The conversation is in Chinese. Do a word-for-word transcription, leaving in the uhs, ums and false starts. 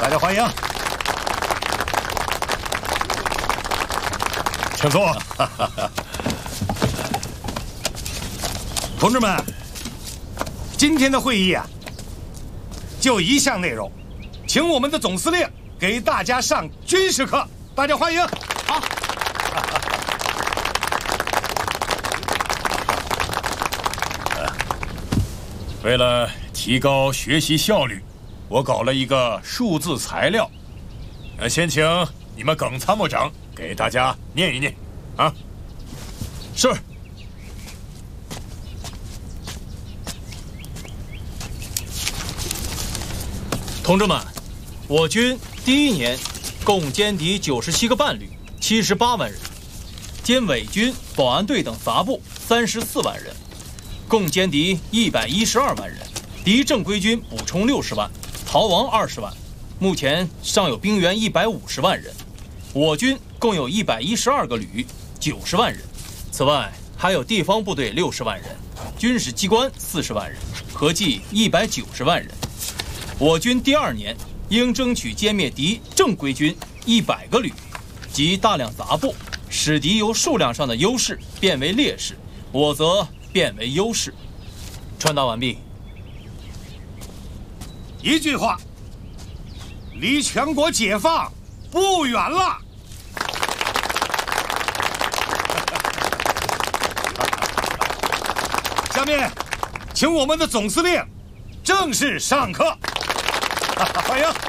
大家欢迎，请坐。同志们，今天的会议啊，就一项内容，请我们的总司令给大家上军事课，大家欢迎。好。为了提高学习效率，我搞了一个数字材料。呃，先请你们耿参谋长给大家念一念，啊。是。 同志们，我军第一年共歼敌九十七个伴旅，七十八万人，歼伪军、保安队等杂部三十四万人，共歼敌一百一十二万人，敌正规军补充六十万，逃亡二十万，目前尚有兵员一百五十万人。我军共有一百一十二个旅，九十万人，此外还有地方部队六十万人，军事机关四十万人，合计一百九十万人。我军第二年应争取歼灭敌正规军一百个旅及大量杂部，使敌由数量上的优势变为劣势，我则变为优势。传达完毕。 一句话，离全国解放不远了。下面，请我们的总司令正式上课。欢迎。